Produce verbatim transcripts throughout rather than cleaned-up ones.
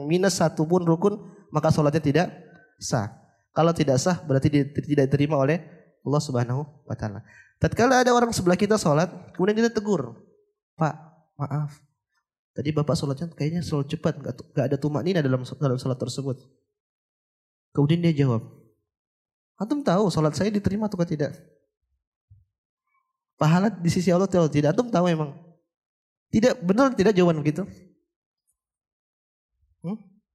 minus satu pun rukun, maka sholatnya tidak sah. Kalau tidak sah berarti tidak diterima oleh Allah Subhanahu wa taala. Tatkala ada orang sebelah kita sholat, kemudian kita tegur, "Pak, maaf. Tadi Bapak sholatnya kayaknya selalu cepat, enggak ada tumaknina dalam dalam sholat tersebut." Kemudian dia jawab, "Antum tahu sholat saya diterima atau tidak? Pahala di sisi Allah atau tidak? Antum tahu emang?" Tidak, benar tidak jawaban begitu? Hmm?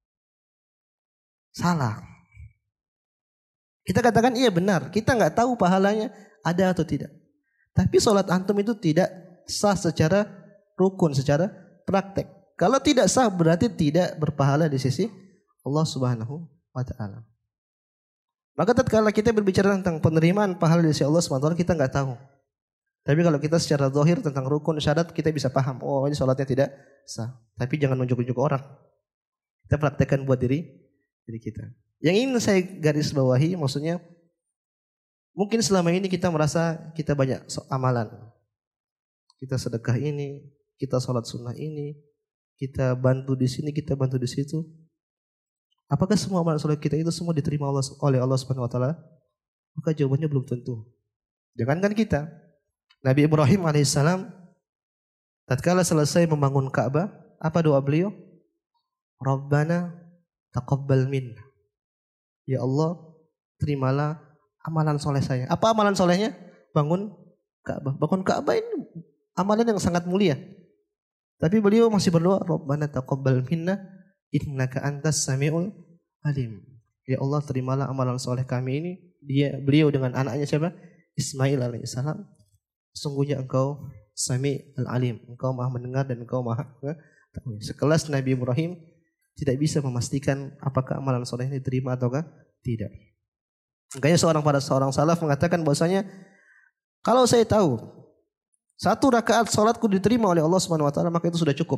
Salah. Kita katakan iya benar, kita nggak tahu pahalanya ada atau tidak. Tapi sholat antum itu tidak sah secara rukun, secara praktek. Kalau tidak sah berarti tidak berpahala di sisi Allah Subhanahu wa taala. Maka tatkala kita berbicara tentang penerimaan pahala di sisi Allah Subhanahu wa taala, kita nggak tahu. Tapi kalau kita secara zahir tentang rukun syarat kita bisa paham, oh ini sholatnya tidak sah. Tapi jangan nunjuk-nunjuk orang. Kita praktekkan buat diri diri kita. Yang ingin saya garis bawahi maksudnya, mungkin selama ini kita merasa kita banyak amalan. Kita sedekah ini, kita sholat sunnah ini, kita bantu di sini, kita bantu di situ. Apakah semua amalan sholat kita itu semua diterima Allah, oleh Allah Subhanahu wa taala? Maka jawabannya belum tentu. Jangankan kita. Nabi Ibrahim alaihissalam tatkala selesai membangun Ka'bah, apa doa beliau? Rabbana taqabbal minna. Ya Allah, terimalah amalan soleh saya. Apa amalan solehnya? Bangun Ka'bah. Bangun Ka'bah ini amalan yang sangat mulia. Tapi beliau masih berdoa, Rabbana taqabbal minna innaka antas samiul alim. Ya Allah, terimalah amalan soleh kami ini. Dia beliau dengan anaknya siapa? Ismail alaihissalam. Sungguhnya engkau Sami al-Alim, engkau maha mendengar dan engkau maha tahu. Sekelas Nabi Ibrahim tidak bisa memastikan apakah amalan soleh ini diterima ataukah tidak. Makanya seorang pada seorang salaf mengatakan bahwasanya kalau saya tahu satu rakaat salatku diterima oleh Allah Subhanahu wa taala maka itu sudah cukup.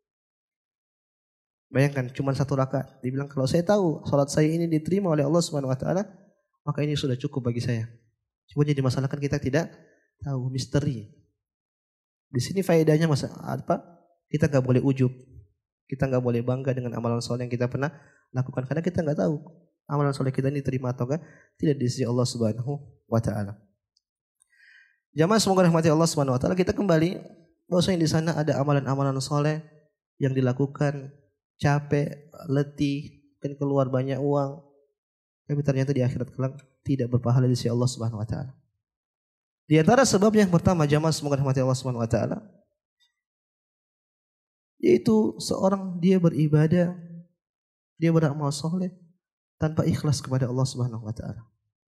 Bayangkan cuma satu rakaat. Dibilang kalau saya tahu salat saya ini diterima oleh Allah Subhanahu wa taala maka ini sudah cukup bagi saya. Cuma jadi masalah kan kita tidak tahu, misteri. Di sini faedahnya masa apa? Kita nggak boleh ujub, kita nggak boleh bangga dengan amalan soleh yang kita pernah lakukan karena kita nggak tahu amalan soleh kita ini diterima atau enggak tidak di sisi Allah Subhanahu wa taala. Jamaah semoga rahmati Allah Subhanahu wa taala, kita kembali bahwasanya di sana ada amalan-amalan soleh yang dilakukan capek, letih, kan keluar banyak uang, tapi ternyata di akhirat kelak tidak berpahala di sisi Allah Subhanahu wa taala. Di antara sebab yang pertama jamaah semoga rahmati Allah Subhanahu wa taala yaitu seorang dia beribadah, dia beramal soleh tanpa ikhlas kepada Allah Subhanahu wa taala.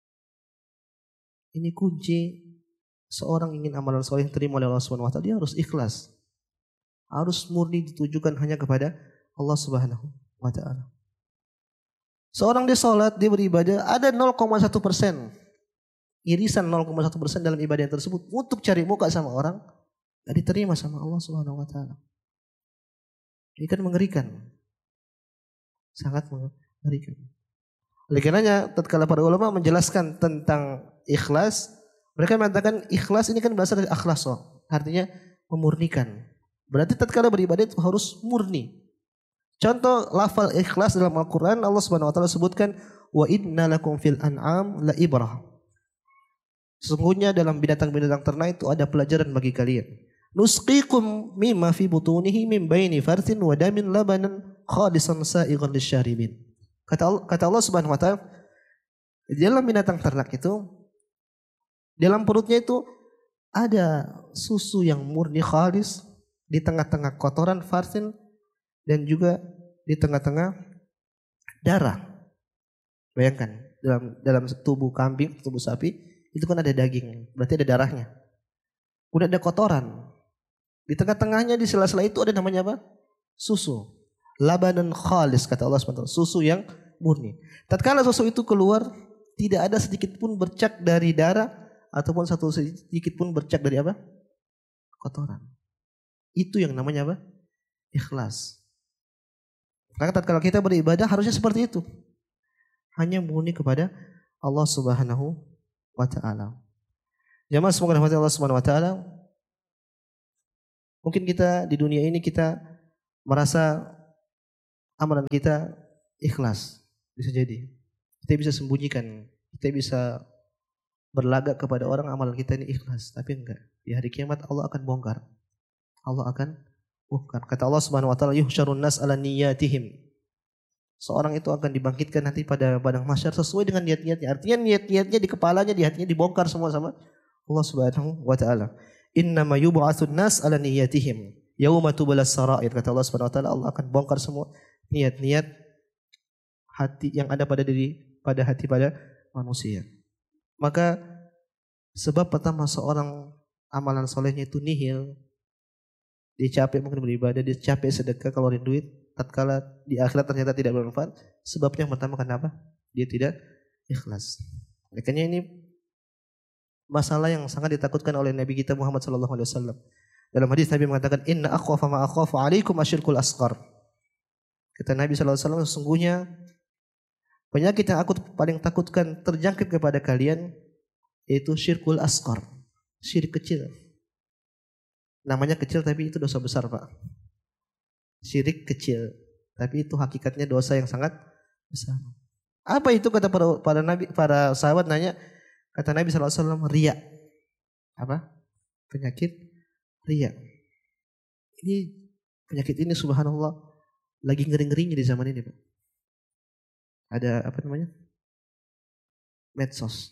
Ini kunci seorang ingin amalan soleh yang terima oleh Allah Subhanahu wa taala, dia harus ikhlas. Harus murni ditujukan hanya kepada Allah Subhanahu wa taala. Seorang dia salat, dia beribadah, ada nol koma satu persen irisan nol koma satu persen dalam ibadah yang tersebut untuk cari muka sama orang, tidak diterima sama Allah Subhanahu wa taala. Ini kan mengerikan. Sangat mengerikan. Oleh karenanya tatkala para ulama menjelaskan tentang ikhlas, mereka mengatakan ikhlas ini kan berasal dari akhlasa, artinya memurnikan. Berarti tatkala beribadah itu harus murni. Contoh lafal ikhlas dalam Al-Qur'an, Allah Subhanahu wa taala sebutkan wa inna lakum fil an'am la ibrah. Sesungguhnya dalam binatang-binatang ternak itu ada pelajaran bagi kalian. Nusqikum mimma fi butunihi min baini farthin wa damin labanan khalisan sa'igan lisyaribin. Kata Allah, kata Allah Subhanahu wa taala, dalam binatang ternak itu, dalam perutnya itu ada susu yang murni khalis, di tengah-tengah kotoran farthin dan juga di tengah-tengah darah. Bayangkan dalam dalam tubuh kambing, tubuh sapi itu kan ada daging, berarti ada darahnya. Udah ada kotoran. Di tengah-tengahnya di sela-sela itu ada namanya apa? Susu. Labanan khalis kata Allah subhanahu wa taala, susu yang murni. Tatkala susu itu keluar, tidak ada sedikit pun bercak dari darah ataupun satu sedikit pun bercak dari apa? Kotoran. Itu yang namanya apa? Ikhlas. Maka tatkala kita beribadah harusnya seperti itu. Hanya murni kepada Allah Subhanahu wa taala. Jamaah semoga rahmat Allah Subhanahu wa taala. Mungkin kita di dunia ini kita merasa amalan kita ikhlas. Bisa jadi. Kita bisa sembunyikan. Kita bisa berlagak kepada orang amalan kita ini ikhlas. Tapi enggak. Di hari kiamat Allah akan bongkar. Allah akan bongkar. Kata Allah Subhanahu wa taala, yuhsyarun nas ala niyatihim. Seorang itu akan dibangkitkan nanti pada padang mahsyar sesuai dengan niat-niatnya. Artinya niat-niatnya di kepalanya, di hatinya dibongkar semua sama Allah Subhanahu wa taala. Innama yub'atsun nas ala niyatihim yauma tubalas sarair. Kata Allah Subhanahu wa taala, Allah akan bongkar semua niat-niat hati yang ada pada diri, pada hati pada manusia. Maka sebab pertama seorang amalan solehnya itu nihil, dia capek mungkin beribadah, dia capek sedekah keluarin duit, tatkala di akhirat ternyata tidak bermanfaat. Sebabnya yang pertama kenapa? Dia tidak ikhlas. Makanya ini masalah yang sangat ditakutkan oleh Nabi kita Muhammad sallallahu alaihi wasallam. Dalam hadis Nabi mengatakan, inna akhwafa ma akhafu alaikum asyirkul asghar. Kata Nabi sallallahu alaihi wasallam, sesungguhnya penyakit yang aku paling takutkan terjangkit kepada kalian yaitu syirkul asghar, syirik kecil. Namanya kecil tapi itu dosa besar, Pak. Syirik kecil, tapi itu hakikatnya dosa yang sangat besar. Apa itu kata para, para nabi, para sahabat nanya, kata Nabi sallallahu alaihi wasallam, riya. Apa? Penyakit riya. Ini penyakit ini subhanallah lagi ngeri-ngerinya di zaman ini, Pak. Ada apa namanya? Medsos.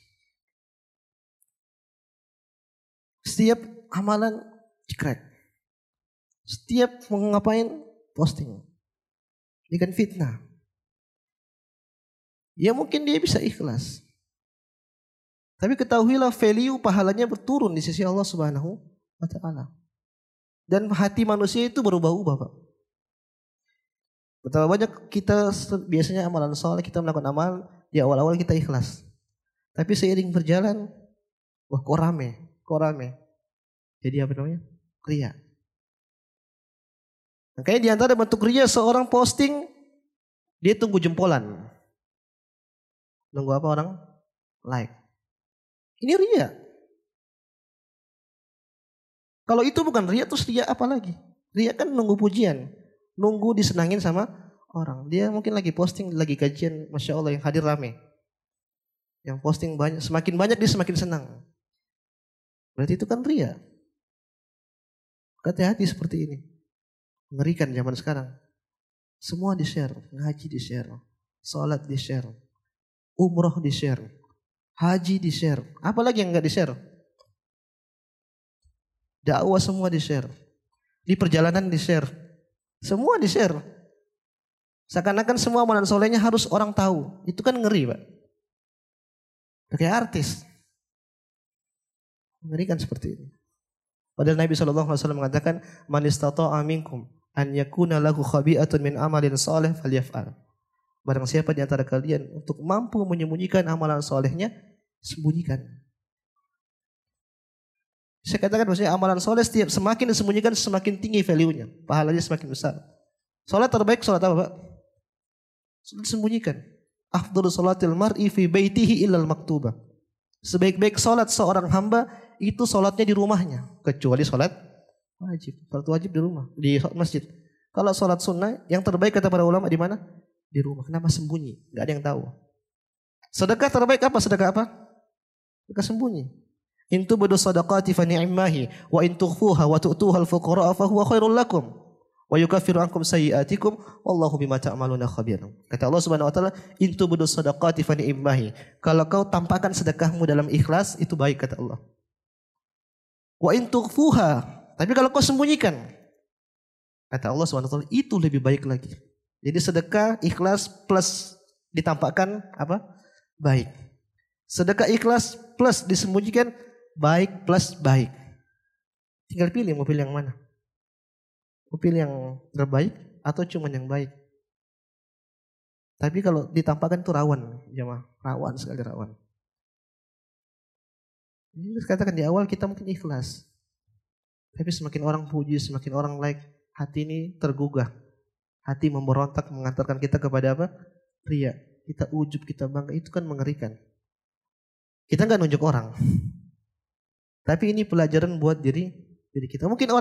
Setiap amalan cekrek. Setiap mau ngapain posting. Ini kan fitnah. Ya mungkin dia bisa ikhlas. Tapi ketahuilah value pahalanya berturun di sisi Allah Subhanahu wa taala. Dan hati manusia itu berubah-ubah, Pak. Betapa banyak kita biasanya amalan soleh, kita melakukan amal di awal-awal kita ikhlas. Tapi seiring berjalan, wah kok rame, kok rame. Jadi apa namanya? Riya. Makanya di antara bentuk riya seorang posting, dia tunggu jempolan. Nunggu apa orang? Like. Ini riya. Kalau itu bukan riya, terus riya apa lagi? Riya kan nunggu pujian. Nunggu disenangin sama orang. Dia mungkin lagi posting, lagi kajian, Masya Allah yang hadir rame. Yang posting banyak, semakin banyak dia semakin senang. Berarti itu kan riya. Hati-hati seperti ini. Mengerikan zaman sekarang. Semua di-share. Ngaji di-share. Salat di-share. Umroh di-share. Haji di-share. Apalagi yang enggak di-share? Dakwah semua di-share. Di perjalanan di-share. Semua di-share. Seakan-akan semua amalan solehnya harus orang tahu. Itu kan ngeri, Pak. Kayak artis. Mengerikan seperti ini. Padahal Nabi shallallahu alaihi wasallam mengatakan, man istata'a minkum an yakuna lahu khabi'atun min amalin salih falyaf'al. Barang siapa di antara kalian untuk mampu menyembunyikan amalan solehnya, sembunyikan. Saya katakan maksudnya amalan soleh setiap semakin disembunyikan semakin tinggi value-nya, pahalanya semakin besar. Salat terbaik salat apa, Pak? Salat disembunyikan. Afdhalu salatil mar'i fi baitihi illal maktubah. Sebaik-baik salat seorang hamba itu salatnya di rumahnya, kecuali salat wajib. Salat wajib di rumah, di masjid. Kalau salat sunnah yang terbaik kata para ulama di mana? Di rumah. Kenapa sembunyi? Enggak ada yang tahu. Sedekah terbaik apa? Sedekah apa? Sedekah sembunyi. In tubdu shadaqati fa ni'mahi wa in tukhfuha wa tu'tuha al-fuqara fa huwa khairul lakum wa yukaffiru ankum sayyi'atikum wallahu bima ta'maluna khabir. Kata Allah Subhanahu wa taala, in tubdu shadaqati fa ni'mahi. Kalau kau tampakkan sedekahmu dalam ikhlas itu baik kata Allah. Wa in tukhfuha, tapi kalau kau sembunyikan kata Allah Subhanahu wa taala itu lebih baik lagi. Jadi sedekah ikhlas plus ditampakkan apa? Baik. Sedekah ikhlas plus disembunyikan baik plus baik. Tinggal pilih mau pilih yang mana. Mau pilih yang terbaik atau cuma yang baik. Tapi kalau ditampakkan itu rawan, jemaah, rawan sekali rawan. Ini katakan di awal kita mungkin ikhlas. Tapi semakin orang puji, semakin orang like, hati ini tergugah. Hati memberontak mengantarkan kita kepada apa? Riya. Kita ujub, kita bangga, itu kan mengerikan. Kita nggak nunjuk orang. Tapi ini pelajaran buat diri diri kita. Mungkin orang